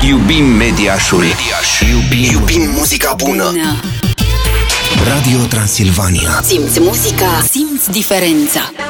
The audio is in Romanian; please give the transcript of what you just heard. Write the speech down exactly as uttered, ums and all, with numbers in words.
Iubim Mediașul. Mediaș. Iubim, iubim muzica bună. Radio Transilvania. Simți muzica, simți diferența.